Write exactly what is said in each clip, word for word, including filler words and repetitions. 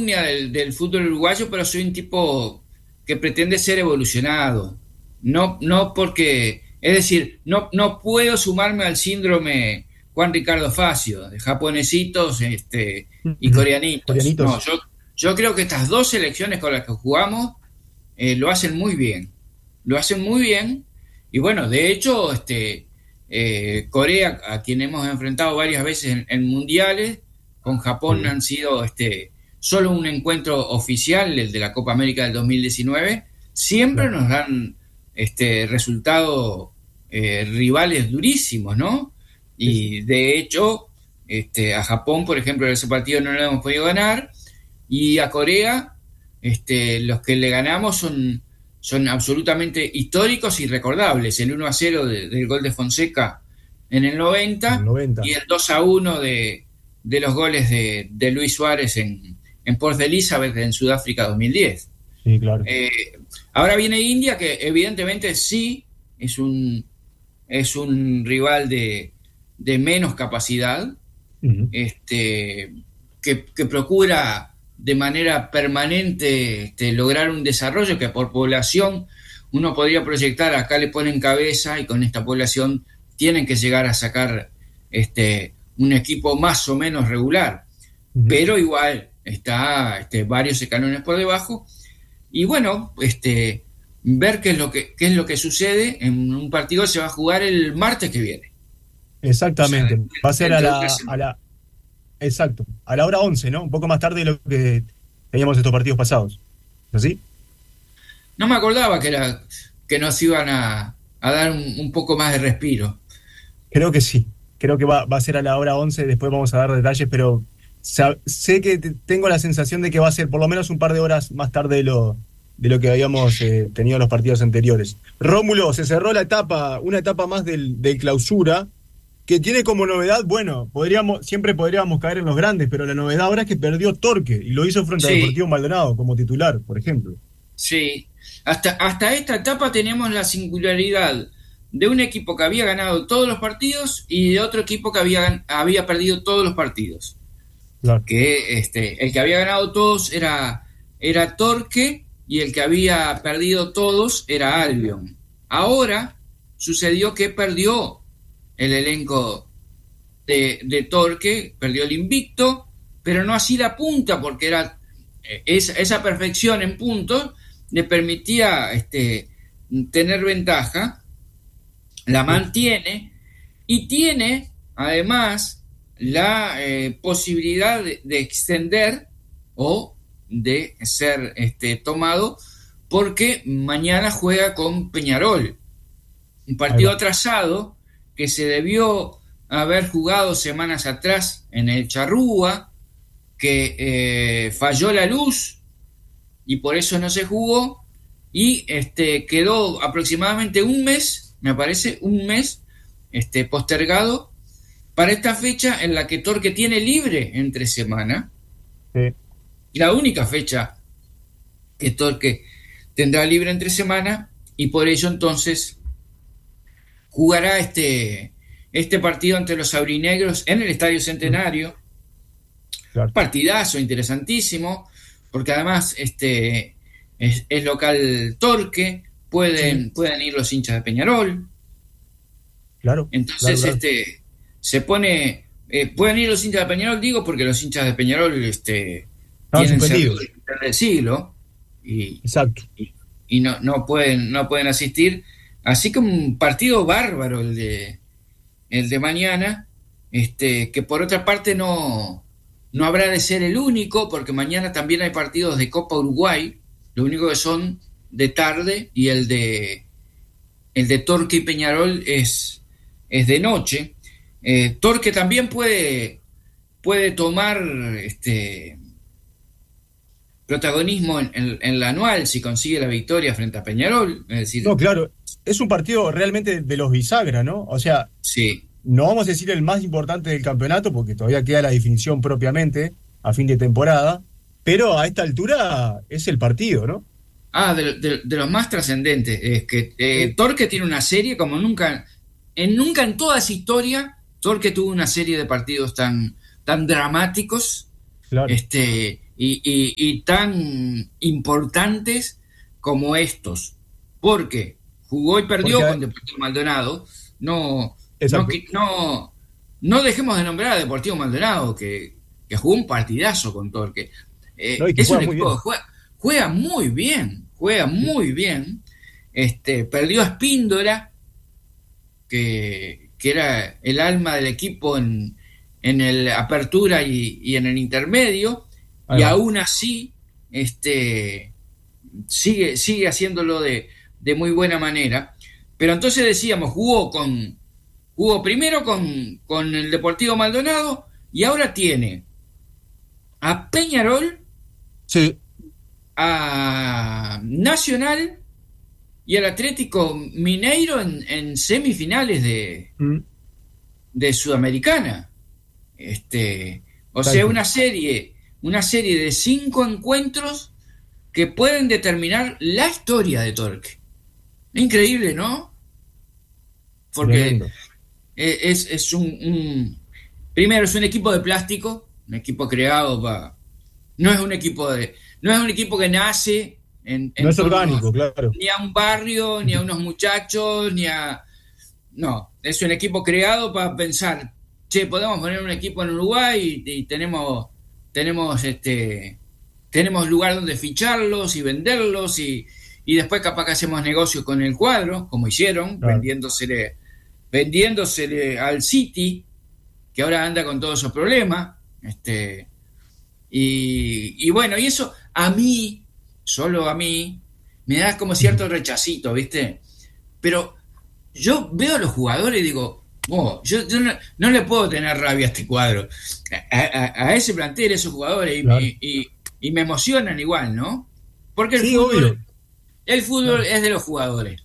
insignia del, del fútbol uruguayo, pero soy un tipo que pretende ser evolucionado. No, no porque, es decir, no, no puedo sumarme al síndrome Juan Ricardo Facio, de japonesitos este, y coreanitos. Coreanitos. No, yo, yo creo que estas dos selecciones con las que jugamos eh, lo hacen muy bien. Lo hacen muy bien. Y bueno, de hecho, este, eh, Corea, a quien hemos enfrentado varias veces en, en mundiales, con Japón Sí. han sido este, solo un encuentro oficial, el de la Copa América del dos mil diecinueve. Siempre Claro. nos dan este, resultados eh, rivales durísimos, ¿no? Sí, sí. Y de hecho, este, a Japón, por ejemplo, en ese partido no lo hemos podido ganar, y a Corea, este, los que le ganamos son, son absolutamente históricos y recordables. El uno a cero de, del gol de Fonseca en el En el noventa noventa. y el dos a uno de, de los goles de, de Luis Suárez en, en Port Elizabeth en Sudáfrica dos mil diez. Sí, claro. Eh, ahora viene India, que evidentemente sí es un, es un rival de, de menos capacidad, Ujú. este, que, que procura de manera permanente este, lograr un desarrollo que por población uno podría proyectar, acá le ponen cabeza y con esta población tienen que llegar a sacar este, un equipo más o menos regular, Ujú. pero igual está este, varios escalones por debajo. Y bueno, este, ver qué es lo que qué es lo que sucede en un partido que se va a jugar el martes que viene. O sea, Exactamente. Va a ser a dentro de una la, a semana. la, exacto, a la hora once, ¿no? Un poco más tarde de lo que teníamos estos partidos pasados. ¿Es así? No me acordaba que era que nos iban a, a dar un, un poco más de respiro. Creo que sí. Creo que va, va a ser a la hora once. Después vamos a dar detalles, pero sa- sé que te- tengo la sensación de que va a ser por lo menos un par de horas más tarde de lo, de lo que habíamos eh, tenido en los partidos anteriores. Rómulo, se cerró la etapa, una etapa más del, del clausura, que tiene como novedad, bueno, podríamos, siempre podríamos caer en los grandes, pero la novedad ahora es que perdió Torque y lo hizo frente a Sí, Deportivo Maldonado como titular, por ejemplo. sí. Hasta, hasta esta etapa tenemos la singularidad de un equipo que había ganado todos los partidos y de otro equipo que había, había perdido todos los partidos. Claro. Que este, el que había ganado todos era, era Torque y el que había perdido todos era Albion. Ahora sucedió que perdió el elenco de, de Torque, perdió el invicto, pero no así la punta, porque era eh, esa, esa perfección en puntos le permitía este, tener ventaja, la Sí. mantiene y tiene además la eh, posibilidad de, de extender o de ser este, tomado, porque mañana juega con Peñarol, un Ahí partido va. atrasado que se debió haber jugado semanas atrás en el Charrúa, que eh, falló la luz y por eso no se jugó, y este, quedó aproximadamente un mes, me parece, un mes este, postergado para esta fecha en la que Torque tiene libre entre semana, Sí. la única fecha que Torque tendrá libre entre semana, y por ello entonces jugará este, este partido ante los aurinegros en el Estadio Mm. Centenario. Claro. Partidazo, interesantísimo, porque además este, es, es local Torque, Sí, pueden, pueden ir los hinchas de Peñarol. claro, claro, Entonces, claro. este, se pone, eh, pueden ir los hinchas de Peñarol, digo, porque los hinchas de Peñarol este, Estaban tienen cerrado suspendidos. el del siglo y, Exacto. y, y no, no, pueden, no pueden asistir. Así que un partido bárbaro el de, el de mañana, este, que por otra parte no, no habrá de ser el único, porque mañana también hay partidos de Copa Uruguay, lo único que son de tarde, y el de el de Torque y Peñarol es, es de noche. Eh, Torque también puede, puede tomar este protagonismo en, en, en la anual si consigue la victoria frente a Peñarol, es No, decir, claro, es un partido realmente de los bisagra, ¿no? O sea, sí. no vamos a decir el más importante del campeonato porque todavía queda la definición propiamente a fin de temporada, pero a esta altura es el partido, ¿no? Ah, de, de, de los más trascendentes, es que eh, Sí, Torque tiene una serie como nunca, en nunca en toda su historia, Torque tuvo una serie de partidos tan, tan dramáticos, claro. este, y, y, y tan importantes como estos. Porque jugó y perdió Porque, con Deportivo Maldonado. No, no, exacto. qui- no, no dejemos de nombrar a Deportivo Maldonado, que, que jugó un partidazo con Torque. No, Eh, y que es un juega muy equipo bien. que juega, juega muy bien, juega Sí, muy bien. Este, perdió a Espíndola, que, que era el alma del equipo en, en el apertura y, y en el intermedio, ahí y va. aún así este, sigue, sigue haciéndolo de, de muy buena manera. Pero entonces decíamos, jugó con jugó primero con, con el Deportivo Maldonado y ahora tiene a Peñarol, Sí. a Nacional y al Atlético Mineiro en, en semifinales de, Mm, de Sudamericana. Este, o sea, exacto. una serie, una serie de cinco encuentros que pueden determinar la historia de Torque. Increíble, ¿no? Porque Tremendo. es, es un, un, primero es un equipo de plástico, un equipo creado para, no es un equipo de, no es un equipo que nace en, No en es torno orgánico, claro. ni a un barrio, ni a unos muchachos, ni a, no, es un equipo creado para pensar, che, podemos poner un equipo en Uruguay y, y tenemos, tenemos este, tenemos lugar donde ficharlos y venderlos y, y después capaz que hacemos negocios con el cuadro, como hicieron, Claro. vendiéndosele, vendiéndosele al City, que ahora anda con todos esos problemas, este, y, y bueno, y eso a mí, solo a mí, me da como Ujú. cierto rechacito, ¿viste? Pero yo veo a los jugadores y digo, oh, yo, yo no, no le puedo tener rabia a este cuadro, a, a- a ese plantel, a esos jugadores, y, Claro. y- y- y me emocionan igual, ¿no? Porque el Sí, fútbol, obvio. el fútbol Claro. es de los jugadores.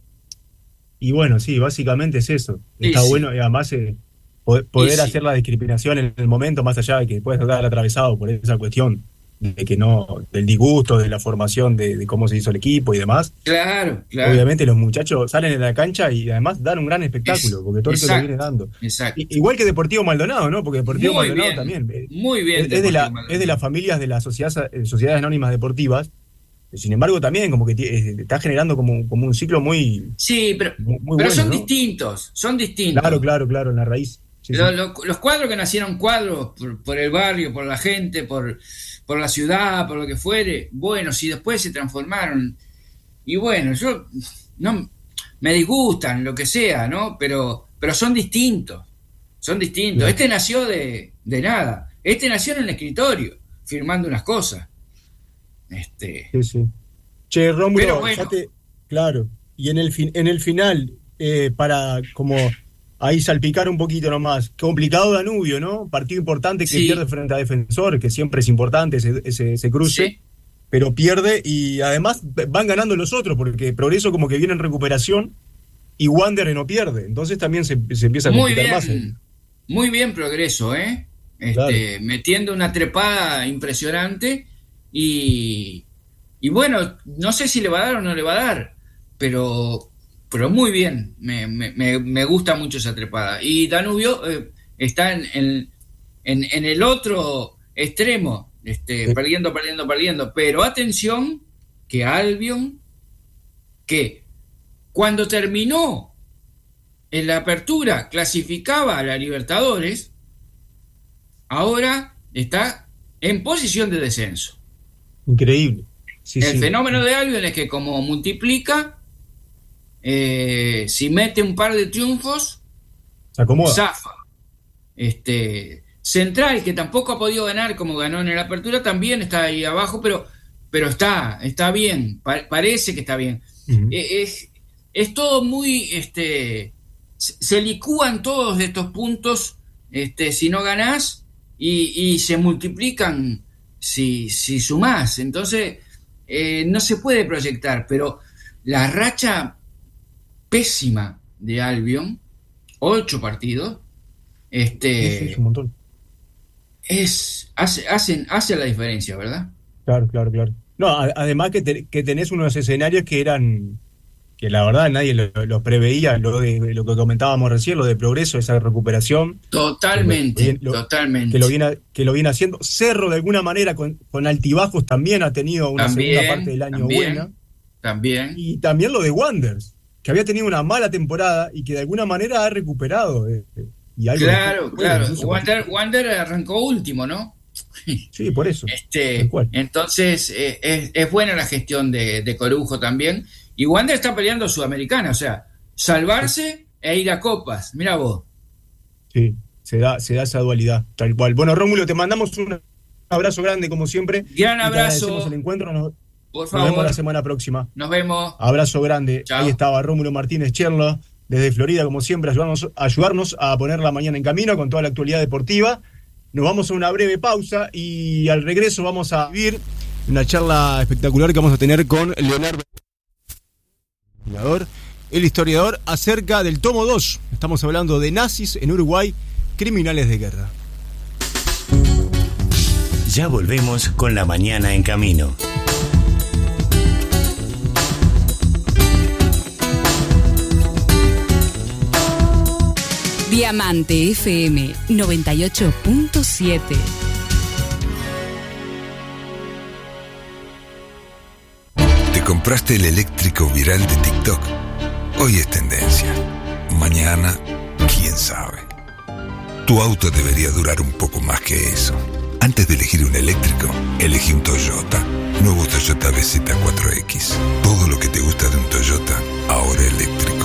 Y bueno, sí, básicamente es eso. Sí, Está sí, bueno y además eh, po- y poder hacer sí, la discriminación en el momento, más allá de que puedes estar atravesado por esa cuestión de que no, del disgusto, de la formación, de, de cómo se hizo el equipo y demás. claro, claro, Obviamente los muchachos salen en la cancha y además dan un gran espectáculo, es, porque Torque lo viene exacto, dando. I- exacto. igual que Deportivo Maldonado, ¿no? Porque Deportivo Muy Maldonado bien, también eh, muy bien es, es de Deportivo la, es de Maldonado. las familias de las sociedades, eh, sociedades anónimas deportivas. Sin embargo, también como que tie- eh, está generando como, como un ciclo muy, Sí, pero, muy, muy pero bueno, son ¿no? distintos, son Claro, distintos. claro, claro, en la raíz. Sí, Lo- sí. lo- los cuadros que nacieron cuadros por, por el barrio, por la gente, por, por la ciudad, por lo que fuere, bueno, si después se transformaron, y bueno, yo no me disgustan, lo que sea, ¿no? Pero, pero son distintos, son distintos. Claro. Este nació de, de nada, este nació en el escritorio, firmando unas cosas. Este, Sí, sí. Che, pero Rómulo, ya bueno, te. Claro. Y en el, fin, en el final, eh, para como ahí salpicar un poquito nomás, complicado Danubio, ¿no? Partido importante que pierde sí, frente a Defensor, que siempre es importante ese, ese, ese cruce, sí, pero pierde y además van ganando los otros, porque Progreso como que viene en recuperación y Wander no pierde. Entonces también se, se empieza a muy complicar más. el- bien, muy bien progreso, ¿eh? Claro. Este, metiendo una trepada impresionante y, y bueno, no sé si le va a dar o no le va a dar, pero, pero muy bien, me, me, me- me gusta mucho esa trepada. Y Danubio eh, está en, en, en- en el otro extremo, este, Sí, perdiendo, perdiendo, perdiendo, pero atención que Albion, que cuando terminó en la apertura clasificaba a la Libertadores, ahora está en posición de descenso. increíble. Sí, El sí. fenómeno de Albion es que como multiplica, eh, si mete un par de triunfos, Se acomoda. zafa. Este, Central, que tampoco ha podido ganar como ganó en la apertura, también está ahí abajo, pero, pero está, está bien, pa- parece que está bien. Ujú. Eh, Es, es todo muy, este, se se licúan todos estos puntos, este, si no ganás, y, y se multiplican si, si sumás. Entonces, eh, no se puede proyectar, pero la racha pésima de Albion, ocho partidos, Sí, sí, es un este, montón. es, hace, hacen, hace la diferencia, ¿verdad? Claro, claro, claro. No, a- además que, te- que tenés unos escenarios que eran que la verdad nadie lo, lo preveía, lo de lo que comentábamos recién, lo de Progreso, esa recuperación. Totalmente, que lo, totalmente. Que lo, viene, que lo viene haciendo. Cerro, de alguna manera, con, con altibajos, también ha tenido una también, segunda parte del año también, buena. También. Y también lo de Wanderers, que había tenido una mala temporada y que de alguna manera ha recuperado. Eh, y algo claro, de, claro. bueno, Wander, Wander arrancó último, ¿no? Sí, por eso. Este, entonces, eh, es, es buena la gestión de, de Corujo también. Y Wander está peleando Sudamericana, o sea, salvarse sí. e ir a copas. Mira vos. Sí, se da, se da esa dualidad, tal cual. Bueno, Rómulo, te mandamos un abrazo grande, como siempre. Gran abrazo. El encuentro. Nos, Por favor. Nos vemos la semana próxima. Nos vemos. Abrazo grande. Chao. Ahí estaba Rómulo Martínez Cherlo, desde Florida, como siempre, ayudarnos, ayudarnos a poner la mañana en camino con toda la actualidad deportiva. Nos vamos a una breve pausa y al regreso vamos a vivir una charla espectacular que vamos a tener con Leonardo, el historiador, acerca del tomo dos. Estamos hablando de nazis en Uruguay, criminales de guerra. Ya volvemos con la mañana en camino. Diamante F M noventa y ocho punto siete. ¿Te compraste el eléctrico viral de TikTok? Hoy es tendencia. Mañana, quién sabe. Tu auto debería durar un poco más que eso. Antes de elegir un eléctrico, elegí un Toyota. Nuevo Toyota B Z cuatro X. Todo lo que te gusta de un Toyota, ahora eléctrico.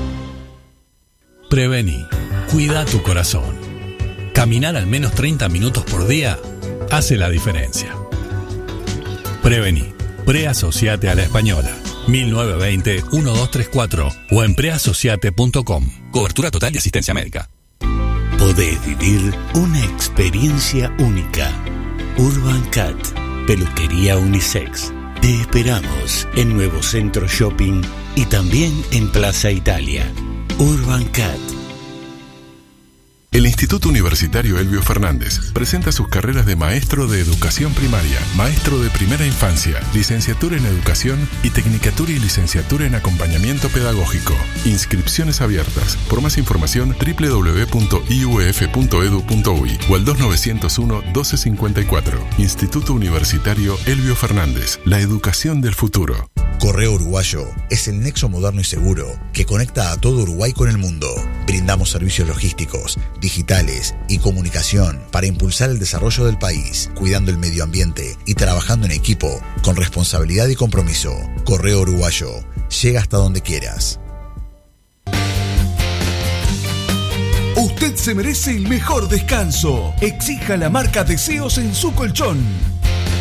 Prevení. Cuida tu corazón. Caminar al menos treinta minutos por día hace la diferencia. Prevení. Preasociate a la Española. mil novecientos veinte, doce treinta y cuatro o en preasociate punto com. Cobertura total de asistencia médica. Podés vivir una experiencia única. Urban Cat, peluquería unisex. Te esperamos en Nuevo Centro Shopping y también en Plaza Italia. Urban Cat. El Instituto Universitario Elbio Fernández presenta sus carreras de maestro de educación primaria, maestro de primera infancia, licenciatura en educación y tecnicatura y licenciatura en acompañamiento pedagógico. Inscripciones abiertas. Por más información, doble u doble u doble u punto i u f punto e d u punto u y o al dos nueve cero uno, doce cincuenta y cuatro. Instituto Universitario Elbio Fernández. La educación del futuro. Correo Uruguayo es el nexo moderno y seguro que conecta a todo Uruguay con el mundo. Brindamos servicios logísticos, digitales y comunicación para impulsar el desarrollo del país, cuidando el medio ambiente y trabajando en equipo con responsabilidad y compromiso. Correo Uruguayo, llega hasta donde quieras. Usted se merece el mejor descanso. Exija la marca Deseos en su colchón.